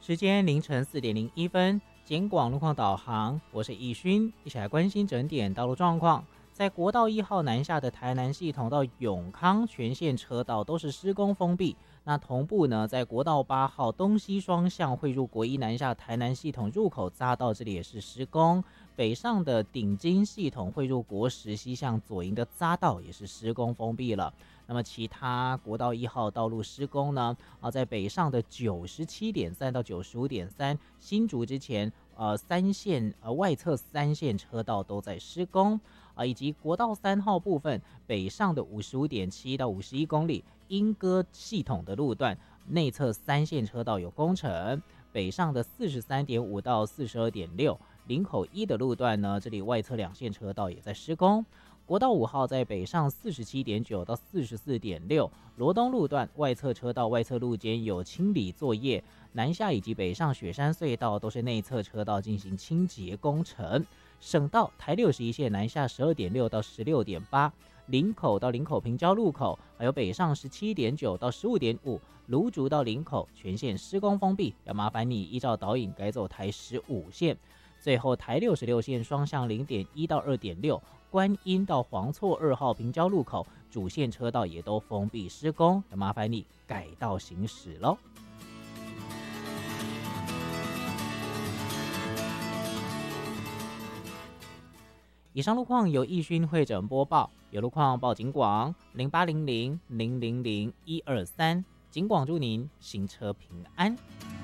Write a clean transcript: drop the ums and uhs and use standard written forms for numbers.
时间凌晨4:01，简广路况导航，我是易勋，一起来关心整点道路状况。在国道1号南下的台南系统到永康全线车道都是施工封闭。那同步呢，在国道8号东西双向汇入国一南下台南系统入口匝道，这里也是施工。北上的顶金系统汇入国10西向左营的匝道也是施工封闭了。那么其他国道1号道路施工呢？在北上的97.3到95.3新竹之前，3线外侧3线车道都在施工。以及国道3号部分北上的55.7到51公里莺歌系统的路段内侧3线车道有工程，北上的43.5到42.6林口1的路段呢，这里外侧2线车道也在施工。国道5号在北上47.9到44.6罗东路段外侧车道外侧路肩有清理作业，南下以及北上雪山隧道都是内侧车道进行清洁工程。省道台61线南下12.6到16.8林口到林口平交路口，还有北上17.9到15.5芦竹到林口全线施工封闭，要麻烦你依照导引改走台15线。最后台66线双向0.1到2.6观音到黄厝2号平交路口主线车道也都封闭施工，要麻烦你改道行驶咯。以上路况由易勋会诊播报，有路况报警广0800000123，警广祝您行车平安。